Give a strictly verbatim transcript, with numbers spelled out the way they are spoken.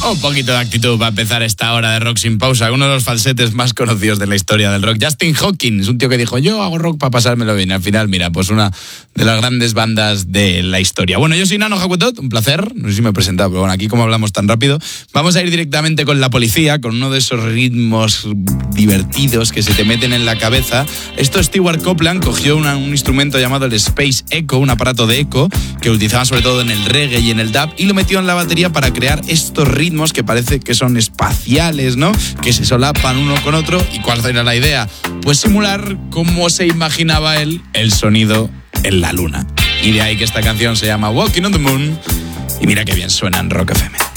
Un poquito de actitud para empezar esta hora de Rock sin pausa. Uno de los falsetes más conocidos de la historia del rock. Justin Hawkins, un tío que dijo, yo hago rock para pasármelo bien. Al final, mira, pues una de las grandes bandas de la historia. Bueno, yo soy Nano Hakuetot, un placer. No sé si me he presentado, pero bueno, aquí como hablamos tan rápido, vamos a ir directamente con La Policía, con uno de esos ritmos divertidos que se te meten en la cabeza. Esto Stewart Copeland cogió una, un instrumento llamado el Space Echo, un aparato de eco que utilizaban sobre todo en el reggae y en el dub, y lo metió en la batería para crear estos ritmos que parece que son espaciales, ¿no? Que se solapan uno con otro. ¿Y cuál era la idea? Pues simular cómo se imaginaba él el sonido en la luna. Y de ahí que esta canción se llama Walking on the Moon. Y mira qué bien suena en Rock F M.